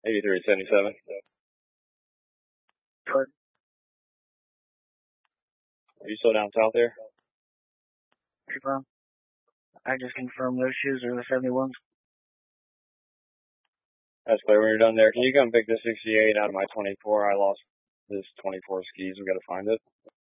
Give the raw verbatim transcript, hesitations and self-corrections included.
eighty-three seventy-seven. Pardon? Are you still down south there? Confirm. I just confirmed those shoes are the seventy-ones. That's clear. When you're done there, can you come pick this sixty-eight out of my twenty-four? I lost this twenty-four skis. We got to find it.